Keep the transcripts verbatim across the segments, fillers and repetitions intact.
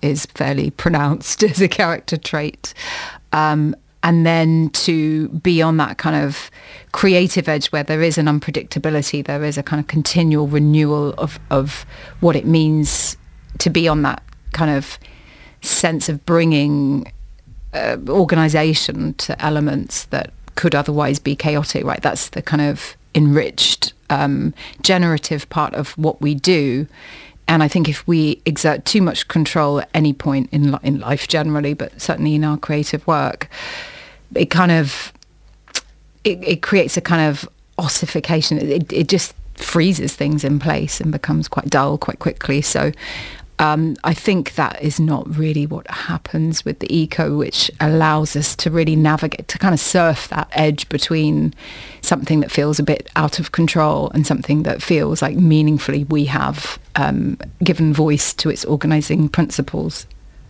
is fairly pronounced as a character trait. Um, and then to be on that kind of creative edge where there is an unpredictability, there is a kind of continual renewal of, of what it means to be on that kind of sense of bringing uh, organisation to elements that could otherwise be chaotic, right? That's the kind of enriched, um, generative part of what we do. And I think if we exert too much control at any point in in life generally, but certainly in our creative work, it kind of, it, it creates a kind of ossification. It, it just freezes things in place and becomes quite dull quite quickly. So um, I think that is not really what happens with the eco, which allows us to really navigate, to kind of surf that edge between something that feels a bit out of control and something that feels like meaningfully we have um, given voice to its organising principles.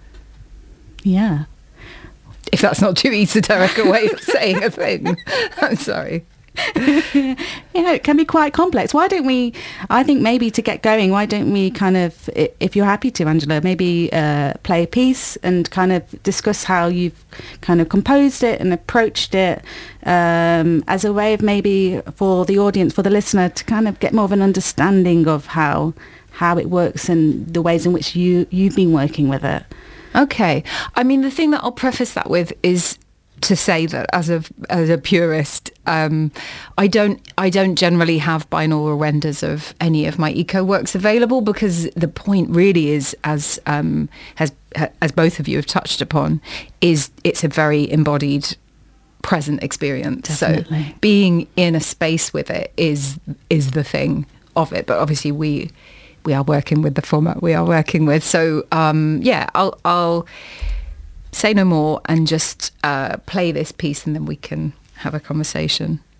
Yeah. If that's not too esoteric a way of saying a thing, I'm sorry. Yeah, it can be quite complex. Why don't we, I think maybe to get going, why don't we kind of, if you're happy to, Angela, maybe uh, play a piece and kind of discuss how you've kind of composed it and approached it um, as a way of maybe for the audience, for the listener to kind of get more of an understanding of how how it works and the ways in which you, you've been working with it. Okay. I mean, the thing that I'll preface that with is to say that as a as a purist, um, I don't I don't generally have binaural renders of any of my eco works available, because the point really is, as um, has as both of you have touched upon, is it's a very embodied present experience. Definitely. So being in a space with it is is the thing of it. But obviously we we are working with the format we are working with. So um, yeah, I'll I'll. say no more and just uh, play this piece, and then we can have a conversation.